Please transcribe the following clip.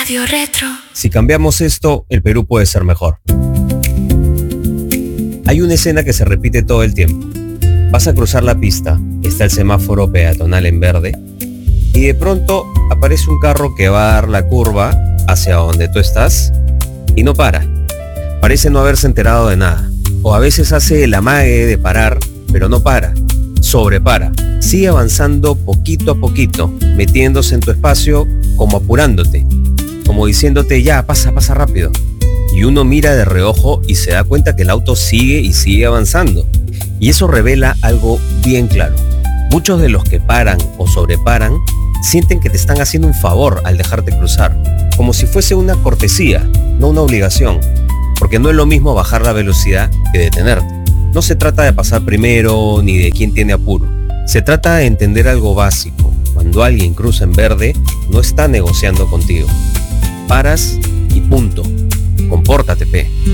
Radio Retro. Si cambiamos esto, el Perú puede ser mejor. Hay una escena que se repite todo el tiempo. Vas a cruzar la pista, está el semáforo peatonal en verde, y de pronto aparece un carro que va a dar la curva hacia donde tú estás y no para. Parece no haberse enterado de nada. O a veces hace el amague de parar, pero no para. Sobrepara. Sigue avanzando poquito a poquito, metiéndose en tu espacio como apurándote, como diciéndote ya, pasa rápido. Y uno mira de reojo y se da cuenta que el auto sigue y sigue avanzando. Y eso revela algo bien claro. Muchos de los que paran o sobreparan sienten que te están haciendo un favor al dejarte cruzar, como si fuese una cortesía, no una obligación, porque no es lo mismo bajar la velocidad que detenerte. No se trata de pasar primero ni de quién tiene apuro. Se trata de entender algo básico. Cuando alguien cruza en verde, no está negociando contigo. Paras y punto. Compórtate, pe.